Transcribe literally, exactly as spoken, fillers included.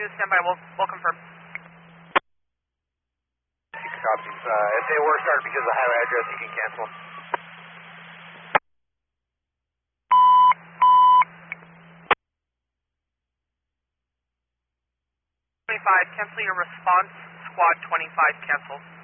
you. Stand by. We'll, we'll confirm. Copies. Uh, if they were started because of the highway address, you can cancel. twenty-five, cancel your response. Squad twenty-five, cancel.